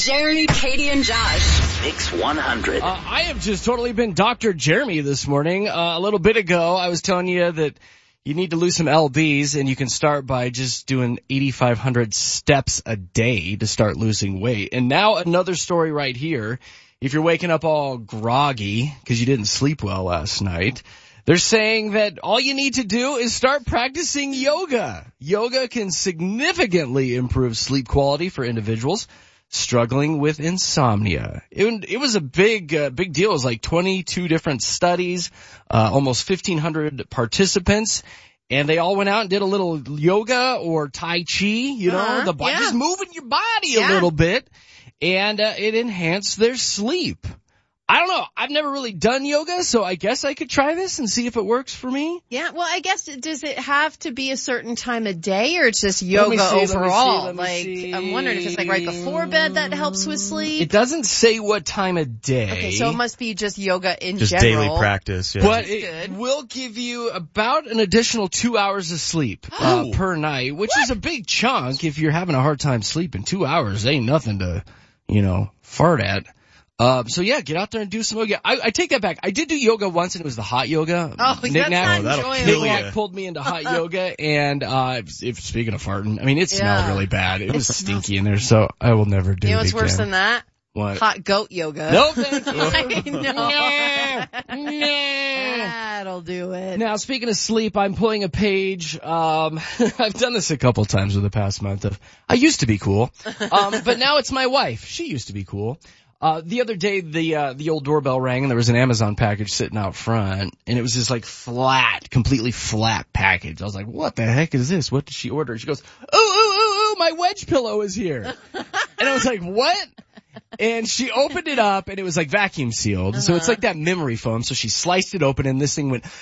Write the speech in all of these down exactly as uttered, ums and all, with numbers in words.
Jeremy, Katie, and Josh. Mix one hundred. Uh, I have just totally been Doctor Jeremy this morning. Uh, a little bit ago, I was telling you that you need to lose some L Bs, and you can start by just doing eighty-five hundred steps a day to start losing weight. And now another story right here. If you're waking up all groggy because you didn't sleep well last night, they're saying that all you need to do is start practicing yoga. Yoga can significantly improve sleep quality for individuals struggling with insomnia. It, it was a big, uh, big deal. It was like twenty-two different studies, uh, almost fifteen hundred participants, and they all went out and did a little yoga or Tai Chi, you know, uh-huh, the body, yeah. just moving your body Yeah. a little bit, and uh, it enhanced their sleep. I don't know. I've never really done yoga, so I guess I could try this and see if it works for me. Yeah, well, I guess, does it have to be a certain time of day, or it's just Let me yoga see, let me see, overall? let me like, see. I'm wondering if it's like right before bed that helps with sleep. It doesn't say what time of day. Okay, so it must be just yoga in Just general. daily practice, yeah. But That's it good. will give you about an additional two hours of sleep uh, per night, which is a big chunk if you're having a hard time sleeping. Two hours ain't nothing to, you know, fart at. Uh, so yeah, get out there and do some yoga. I, I take that back. I did do yoga once, and it was the hot yoga. Oh, that's Knick-knack. not Oh, that'll enjoyable. kill Knick-knack ya. pulled me into hot yoga, and uh, if, if speaking of farting, I mean, it smelled Yeah. really bad. It was stinky in there, so I will never do You know it what's again. worse than that? What? Hot goat yoga. No, thank you. I know. Nah, nah. That'll do it. Now, speaking of sleep, I'm pulling a page. Um, I've done this a couple times over the past month. Of I used to be cool, um, but now it's my wife. She used to be cool. Uh, the other day, the uh, the old doorbell rang, and there was an Amazon package sitting out front, and it was this like flat, completely flat package. I was like, "What the heck is this? What did she order?" She goes, "Ooh, ooh, ooh, ooh! My wedge pillow is here," and I was like, "What?" And she opened it up, and it was like vacuum sealed. Uh-huh. So it's like that memory foam. So she sliced it open, and this thing went,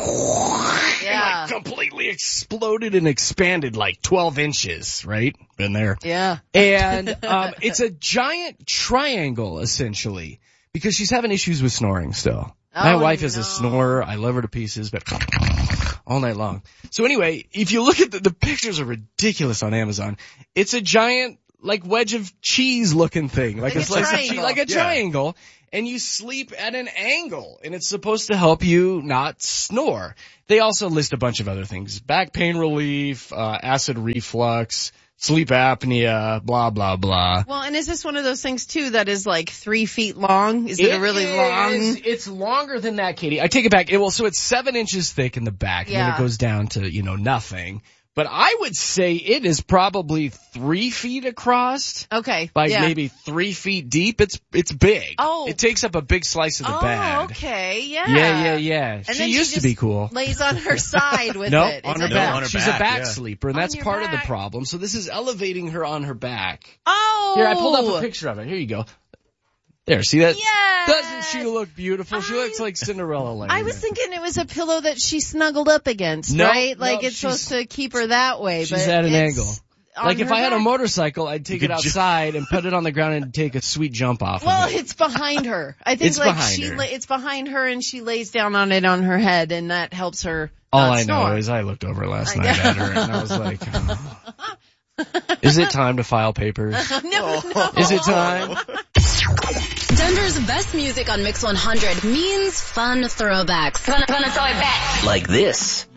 Yeah. and like completely exploded and expanded like twelve inches, right? Been there. Yeah. And um, it's a giant triangle, essentially, because she's having issues with snoring still. My Oh, wife is no. a snorer. I love her to pieces, but all night long. So anyway, if you look at the, the pictures are ridiculous on Amazon. It's a giant, like, wedge of cheese looking thing, like, Like a a slice of cheese, triangle. like a Yeah. triangle. And you sleep at an angle, and it's supposed to help you not snore. They also list a bunch of other things: back pain relief, uh, acid reflux, sleep apnea, blah, blah, blah. Well, and is this one of those things, too, that is like three feet long? Is it, a really is- long? It's longer than that, Katie. I take it back. It will, so it's seven inches thick in the back, and then Yeah. it goes down to, you know, nothing. But I would say it is probably three feet across Okay. by yeah. maybe three feet deep. It's it's big. Oh. It takes up a big slice of the Oh, bed. okay. Yeah. Yeah, yeah, yeah. And she then she used to just be cool. Lays on her side with No, it. on Is her it- No, back. on her She's back, a back yeah. sleeper, and On that's your part of the back. problem. So this is elevating her on her back. Oh. Here, I pulled up a picture of it. Here you go. There, see that? Yes. Doesn't she look beautiful? She I- looks like Cinderella laying I was there. thinking it was a pillow that she snuggled up against, No, right? no, Like it's she's- supposed to keep her that way. She's but at an it's angle. on Like if her I had a back. motorcycle, I'd take You it could ju- outside and put it on the ground and take a sweet jump off Well, of it. it's behind her. I think It's like behind she her. la- it's behind her and she lays down on it on her head and that helps her All not I know snore. is I looked over last I night know. at her and I was like, oh. Is it time to file papers? no, no. Is it time? Denver's best music on Mix one hundred means fun throwbacks. Gonna, gonna throw it back. Like this.